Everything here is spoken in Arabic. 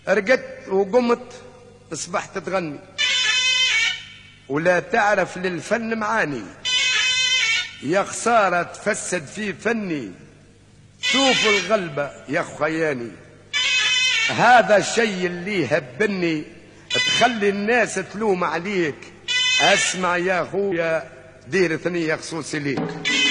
رقدت وقمت اصبحت تغني ولا تعرف للفن معاني، يا خسارة تفسد في فني، شوف الغلبة يا خياني. هذا الشيء اللي هبني تخلي الناس تلوم عليك. اسمع يا اخويا، دير ثنية خصوصي ليك.